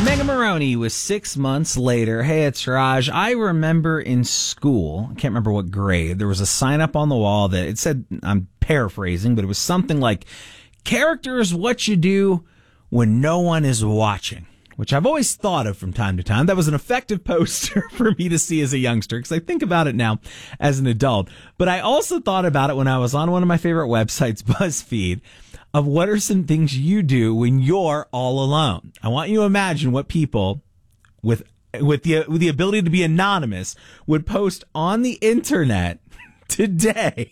Mega Maroney was 6 months later. Hey, it's Raj. I remember in school, I can't remember what grade, there was a sign up on the wall that it said, I'm paraphrasing, but it was something like, character is what you do when no one is watching, which I've always thought of from time to time. That was an effective poster for me to see as a youngster, because I think about it now as an adult. But I also thought about it when I was on one of my favorite websites, BuzzFeed, of what are some things you do when you're all alone. I want you to imagine what people with the ability to be anonymous would post on the internet today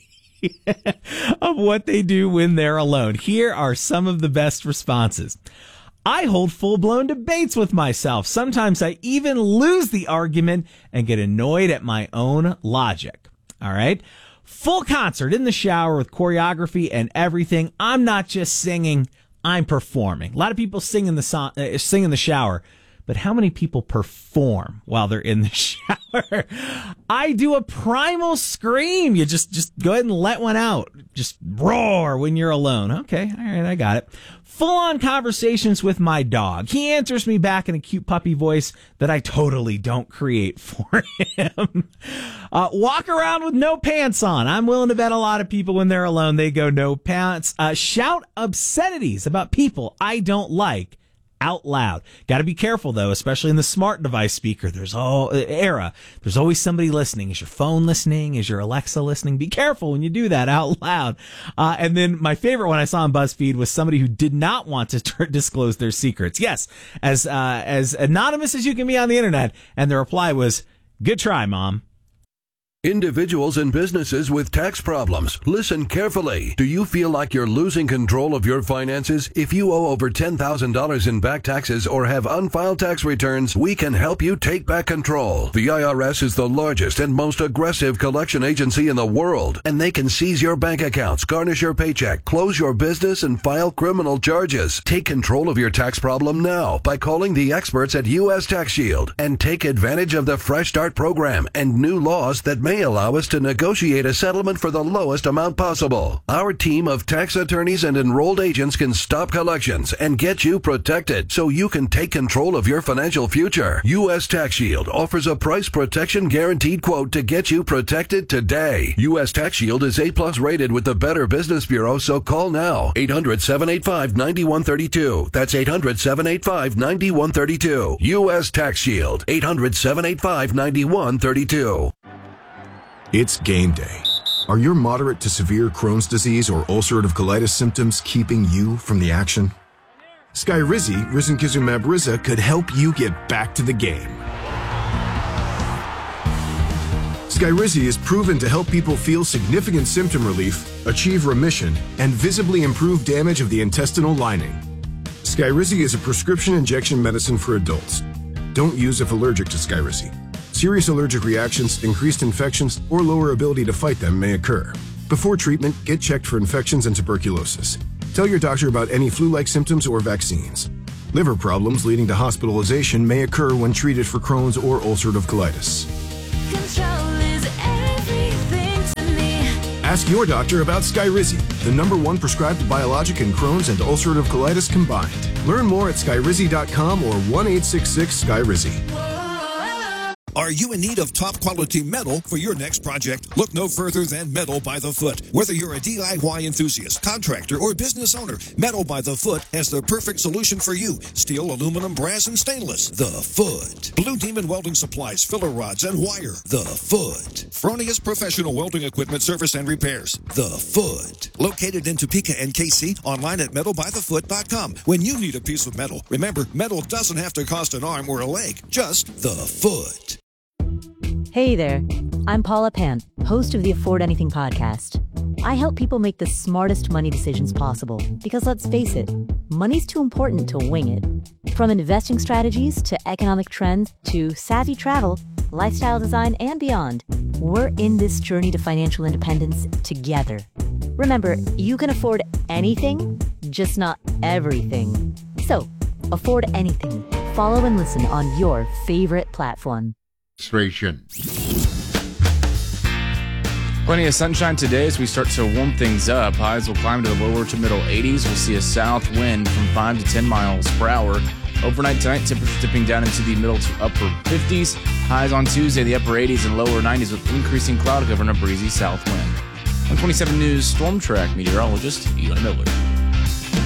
of what they do when they're alone. Here are some of the best responses. I hold full-blown debates with myself. Sometimes I even lose the argument and get annoyed at my own logic. All right? Full concert in the shower with choreography and everything. I'm not just singing, I'm performing. A lot of people sing in the shower, but how many people perform while they're in the shower? I do a primal scream. You just go ahead and let one out. Just roar when you're alone. Okay, all right, I got it. Full-on conversations with my dog. He answers me back in a cute puppy voice that I totally don't create for him. Walk around with no pants on. I'm willing to bet a lot of people when they're alone, they go no pants. Shout obscenities about people I don't like out loud. Got to be careful, though, especially in the smart device speaker. There's always somebody listening. Is your phone listening? Is your Alexa listening? Be careful when you do that out loud. And then my favorite one I saw on BuzzFeed was somebody who did not want to disclose their secrets. Yes, as anonymous as you can be on the internet. And the reply was, "Good try, Mom." Individuals and businesses with tax problems, listen carefully. Do you feel like you're losing control of your finances? If you owe over $10,000 in back taxes or have unfiled tax returns, we can help you take back control. The IRS is the largest and most aggressive collection agency in the world, and they can seize your bank accounts, garnish your paycheck, close your business, and file criminal charges. Take control of your tax problem now by calling the experts at U.S. Tax Shield and take advantage of the Fresh Start program and new laws that may allow us to negotiate a settlement for the lowest amount possible. Our team of tax attorneys and enrolled agents can stop collections and get you protected so you can take control of your financial future. U.S. Tax Shield offers a price protection guaranteed quote to get you protected today. U.S. Tax Shield is A+ rated with the Better Business Bureau, so call now. 800-785-9132. That's 800-785-9132. U.S. Tax Shield. 800-785-9132. It's game day. Are your moderate to severe Crohn's disease or ulcerative colitis symptoms keeping you from the action? Skyrizi, risankizumab Riza, could help you get back to the game. Skyrizi is proven to help people feel significant symptom relief, achieve remission, and visibly improve damage of the intestinal lining. Skyrizi is a prescription injection medicine for adults. Don't use if allergic to Skyrizi. Serious allergic reactions, increased infections, or lower ability to fight them may occur. Before treatment, get checked for infections and tuberculosis. Tell your doctor about any flu-like symptoms or vaccines. Liver problems leading to hospitalization may occur when treated for Crohn's or ulcerative colitis. Control is everything to me. Ask your doctor about Skyrizi, the #1 prescribed biologic in Crohn's and ulcerative colitis combined. Learn more at skyrizi.com or 1-866-SKYRIZI. Are you in need of top-quality metal for your next project? Look no further than Metal by the Foot. Whether you're a DIY enthusiast, contractor, or business owner, Metal by the Foot has the perfect solution for you. Steel, aluminum, brass, and stainless. The Foot. Blue Demon Welding Supplies, filler rods, and wire. The Foot. Fronius Professional Welding Equipment Service and Repairs. The Foot. Located in Topeka and KC, online at metalbythefoot.com. When you need a piece of metal, remember, metal doesn't have to cost an arm or a leg. Just the Foot. Hey there, I'm Paula Pan, host of the Afford Anything podcast. I help people make the smartest money decisions possible because let's face it, money's too important to wing it. From investing strategies to economic trends to savvy travel, lifestyle design, and beyond, we're in this journey to financial independence together. Remember, you can afford anything, just not everything. So, afford anything. Follow and listen on your favorite platform. Plenty of sunshine today as we start to warm things up. Highs will climb to the lower to middle 80s. We'll see a south wind from 5 to 10 miles per hour. Overnight tonight, temperatures dipping down into the middle to upper 50s. Highs on Tuesday, the upper 80s and lower 90s with increasing cloud cover and a breezy south wind. On 27 News Storm Track meteorologist Eli Miller.